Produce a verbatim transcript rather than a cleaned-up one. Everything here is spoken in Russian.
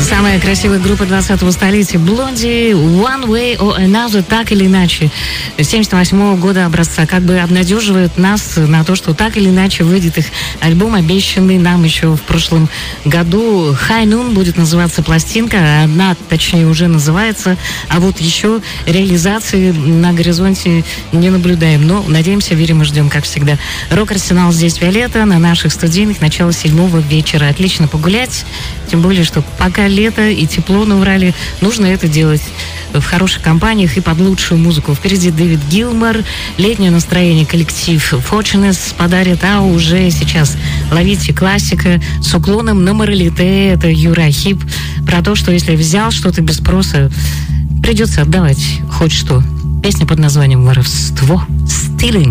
Самая красивая группа двадцатого столетия Blondie, One Way or Another, так или иначе, семьдесят восьмого года образца, как бы обнадеживает нас на то, что так или иначе выйдет их альбом, обещанный нам еще в прошлом году. High Noon будет называться пластинка, одна, точнее, уже называется, а вот еще реализации на горизонте не наблюдаем, но надеемся, верим и ждем, как всегда. Рок-арсенал здесь Виолетта, на наших студийных, начало седьмого вечера. Отлично погулять, тем более, что пока лето и тепло на Урале, нужно это делать в хороших компаниях и под лучшую музыку. Впереди Дэвид Гилмор, летнее настроение коллектив Fortunes подарит, а уже сейчас ловите классика с уклоном на моралите. Это Юра Хип про то, что если взял что-то без спроса, придется отдавать хоть что. Песня под названием «Воровство». Stealing.